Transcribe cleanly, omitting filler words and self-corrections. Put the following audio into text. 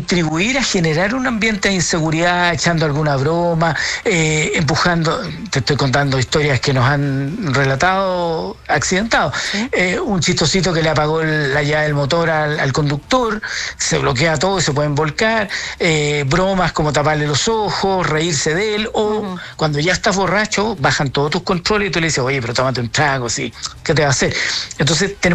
contribuir a generar un ambiente de inseguridad, echando alguna broma, empujando. Te estoy contando historias que nos han relatado accidentados. ¿Sí? Un chistosito que le apagó la llave del motor al conductor, se bloquea todo y se pueden volcar. Bromas como taparle los ojos, reírse de él, o cuando ya estás borracho, bajan todos tus controles y tú le dices, oye, pero tómate un trago, sí, ¿qué te va a hacer? Entonces tenemos